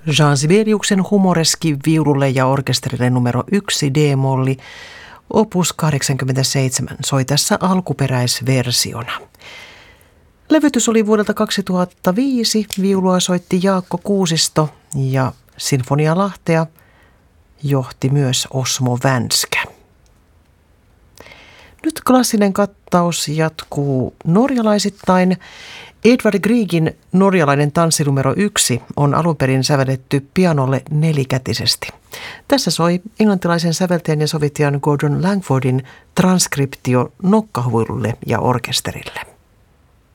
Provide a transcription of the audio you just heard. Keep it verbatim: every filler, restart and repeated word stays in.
Jean Sibeliuksen Humoreski viululle ja orkesterille numero yksi D-molli, opus kahdeksankymmentäseitsemän, soi tässä alkuperäisversiona. Levytys oli vuodelta kaksituhattaviisi, viulua soitti Jaakko Kuusisto ja Sinfonia Lahtea johti myös Osmo Vänskä. Nyt klassinen kattaus jatkuu norjalaisittain. Edvard Griegin norjalainen tanssi numero yksi on alun perin sävelletty pianolle nelikätisesti. Tässä soi englantilaisen säveltäjän ja sovittajan Gordon Langfordin transkriptio nokkahuilulle ja orkesterille.